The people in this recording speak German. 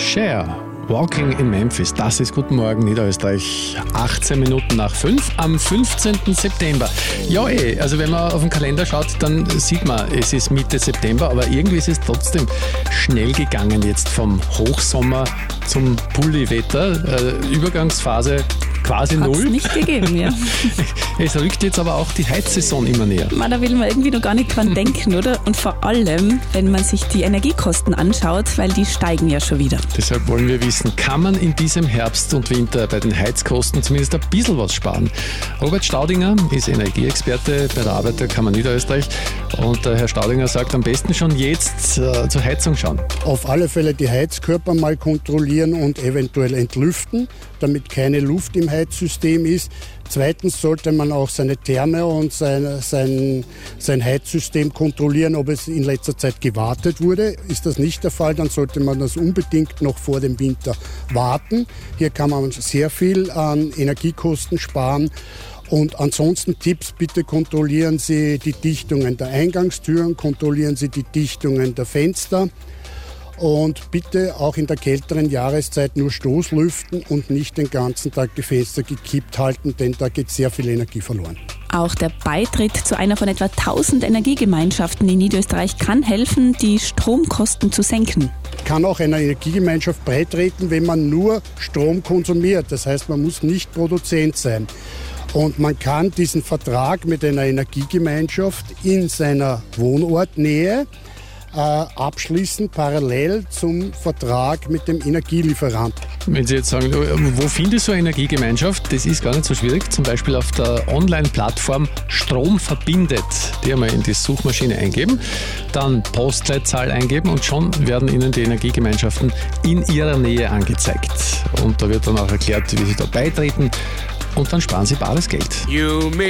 Cher, Walking in Memphis. Das ist Guten Morgen Niederösterreich, 18 Minuten nach 5 am 15. September. Ja, also wenn man auf den Kalender schaut, dann sieht man, es ist Mitte September, aber irgendwie ist es trotzdem schnell gegangen jetzt vom Hochsommer zum Pulliwetter. Übergangsphase quasi Hat's null. Nicht gegeben, ja. Es rückt jetzt aber auch die Heizsaison immer näher. Da will man irgendwie noch gar nicht dran denken, oder? Und vor allem, wenn man sich die Energiekosten anschaut, weil die steigen ja schon wieder. Deshalb wollen wir wissen, kann man in diesem Herbst und Winter bei den Heizkosten zumindest ein bisschen was sparen? Robert Staudinger ist Energieexperte bei der Arbeiterkammer Niederösterreich und Herr Staudinger sagt, am besten schon jetzt zur Heizung schauen. Auf alle Fälle die Heizkörper mal kontrollieren und eventuell entlüften, damit keine Luft im Heizsystem ist. Zweitens sollte man auch seine Therme und sein Heizsystem kontrollieren, ob es in letzter Zeit gewartet wurde. Ist das nicht der Fall, dann sollte man das unbedingt noch vor dem Winter warten. Hier kann man sehr viel an Energiekosten sparen. Und ansonsten Tipps, bitte kontrollieren Sie die Dichtungen der Eingangstüren, kontrollieren Sie die Dichtungen der Fenster. Und bitte auch in der kälteren Jahreszeit nur Stoßlüften und nicht den ganzen Tag die Fenster gekippt halten, denn da geht sehr viel Energie verloren. Auch der Beitritt zu einer von etwa 1000 Energiegemeinschaften in Niederösterreich kann helfen, die Stromkosten zu senken. Kann auch einer Energiegemeinschaft beitreten, wenn man nur Strom konsumiert. Das heißt, man muss nicht Produzent sein. Und man kann diesen Vertrag mit einer Energiegemeinschaft in seiner Wohnortnähe abschließen, parallel zum Vertrag mit dem Energielieferanten. Wenn Sie jetzt sagen, wo finde ich so eine Energiegemeinschaft? Das ist gar nicht so schwierig. Zum Beispiel auf der Online-Plattform Strom verbindet. Die einmal in die Suchmaschine eingeben, dann Postleitzahl eingeben und schon werden Ihnen die Energiegemeinschaften in Ihrer Nähe angezeigt. Und da wird dann auch erklärt, wie Sie da beitreten und dann sparen Sie bares Geld.